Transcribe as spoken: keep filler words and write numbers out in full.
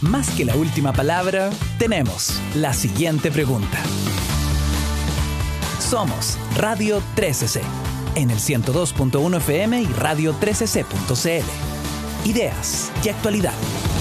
más que la última palabra, tenemos la siguiente pregunta. Somos Radio trece C, en el ciento dos punto uno F M y radio trece C punto C L. Ideas y actualidad.